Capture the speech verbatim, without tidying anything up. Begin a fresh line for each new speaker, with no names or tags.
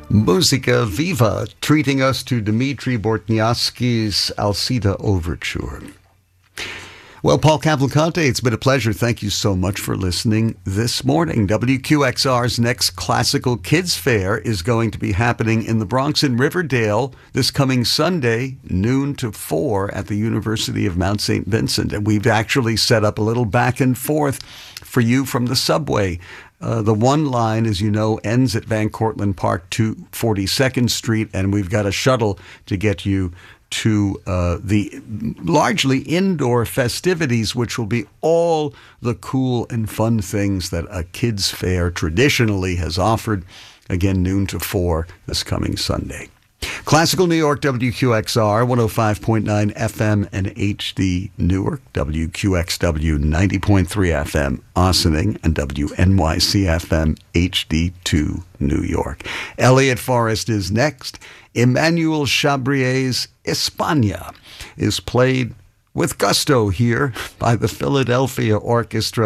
Musica Viva, treating us to Dmitri Bortniansky's Alcida Overture. Well, Paul Cavalcante, it's been a pleasure. Thank you so much for listening this morning. W Q X R's next Classical Kids Fair is going to be happening in the Bronx in Riverdale this coming Sunday, noon to four at the University of Mount Saint Vincent. And we've actually set up a little back and forth for you from the subway. Uh, the one line, as you know, ends at Van Cortlandt Park, two forty-second Street, and we've got a shuttle to get you to uh, the largely indoor festivities, which will be all the cool and fun things that a kids' fair traditionally has offered. Again, noon to four this coming Sunday. Classical New York, W Q X R, one oh five point nine F M and H D Newark, W Q X W ninety point three F M Ossining, and W N Y C F M H D two New York. Elliot Forrest is next. Emmanuel Chabrier's España is played with gusto here by the Philadelphia Orchestra.